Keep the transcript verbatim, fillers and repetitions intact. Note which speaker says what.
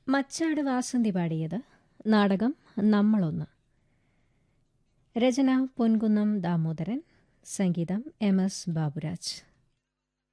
Speaker 1: മച്ചാട് വാസന്തി പാടിയത്. നാടകം നമ്മളൊന്ന്. രചന പൊൻകുന്നം ദാമോദരൻ. സംഗീതം എം എസ് ബാബുരാജ്.